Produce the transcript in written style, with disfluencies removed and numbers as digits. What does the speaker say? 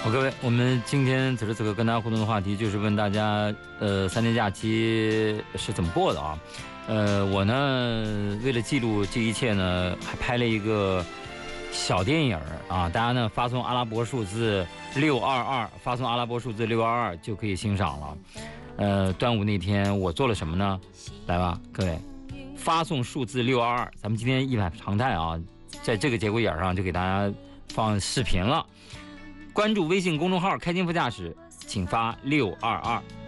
好，各位，我们今天此时此刻跟大家互动的话题就是问大家，3天假期是怎么过的啊？我呢，为了记录这一切呢，还拍了一个小电影啊，大家呢发送阿拉伯数字622，发送阿拉伯数字622就可以欣赏了。端午那天我做了什么呢？来吧，各位，发送数字622，咱们今天一反常态啊，在这个节骨眼上就给大家放视频了。关注微信公众号"开心副驾驶"，请发622。